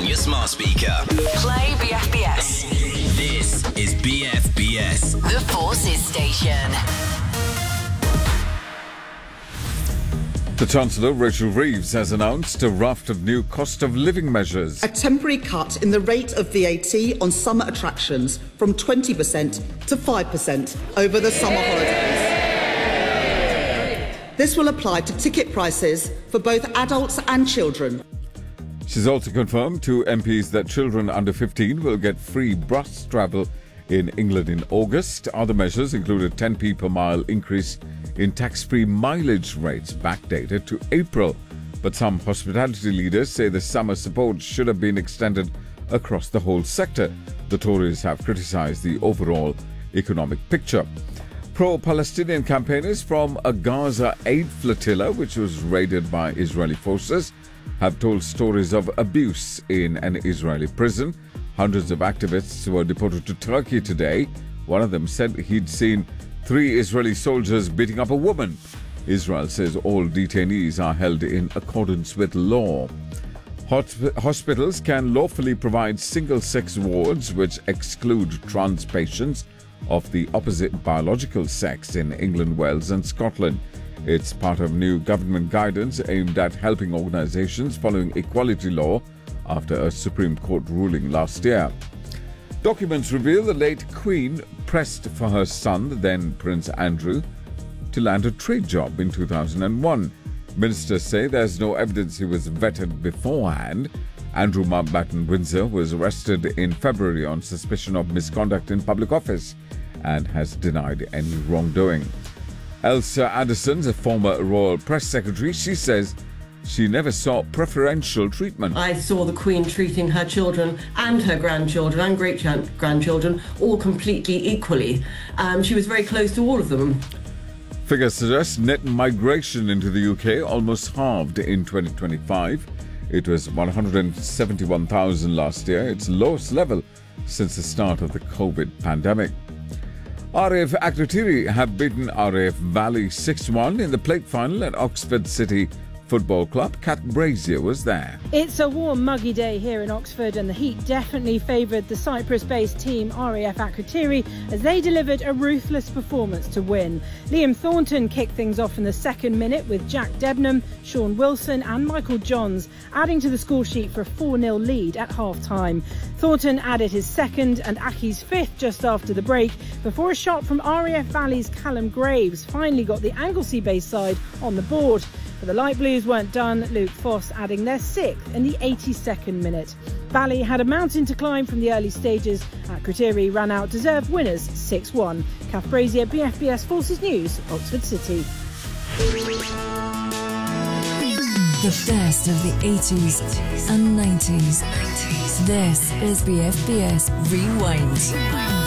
on your smart speaker. Play BFBS. This is BFBS. The Forces Station. The Chancellor, Rachel Reeves, has announced a raft of new cost of living measures. A temporary cut in the rate of VAT on summer attractions from 20% to 5% over the summer holidays. This will apply to ticket prices for both adults and children. She's also confirmed to MPs that children under 15 will get free bus travel in England in August. Other measures include a 10p per mile increase in tax-free mileage rates backdated to April. But some hospitality leaders say the summer support should have been extended across the whole sector. The Tories have criticised the overall economic picture. Pro-Palestinian campaigners from a Gaza aid flotilla, which was raided by Israeli forces, have told stories of abuse in an Israeli prison. Hundreds of activists were deported to Turkey today. One of them said he'd seen 3 Israeli soldiers beating up a woman. Israel says all detainees are held in accordance with law. Hospitals can lawfully provide single-sex wards which exclude trans patients of the opposite biological sex in England, Wales and Scotland. It's part of new government guidance aimed at helping organisations following equality law after a Supreme Court ruling last year. Documents reveal the late Queen pressed for her son, then Prince Andrew, to land a trade job in 2001. Ministers say there's no evidence he was vetted beforehand. Andrew Mountbatten Windsor was arrested in February on suspicion of misconduct in public office and has denied any wrongdoing. Elsa Anderson, a former Royal Press Secretary, she says she never saw preferential treatment. I saw the Queen treating her children and her grandchildren and great-grandchildren all completely equally. She was very close to all of them. Figures suggest net migration into the UK almost halved in 2025. It was 171,000 last year, its lowest level since the start of the COVID pandemic. RAF Akrotiri have beaten RAF Valley 6-1 in the plate final at Oxford City Football Club. Kat Brazier was there. It's a warm, muggy day here in Oxford and the heat definitely favoured the Cyprus-based team RAF Akrotiri as they delivered a ruthless performance to win. Liam Thornton kicked things off in the second minute with Jack Debnam, Sean Wilson and Michael Johns adding to the score sheet for a 4-0 lead at half-time. Thornton added his second and Aki's fifth just after the break before a shot from RAF Valley's Callum Graves finally got the Anglesey-based side on the board. But the Light Blues weren't done, Luke Foss adding their 6th in the 82nd minute. Valley had a mountain to climb from the early stages. Akrotiri ran out deserved winners 6-1. Kath Brazier, BFBS Forces News, Oxford City. The best of the 80s and 90s. This is BFBS Rewind.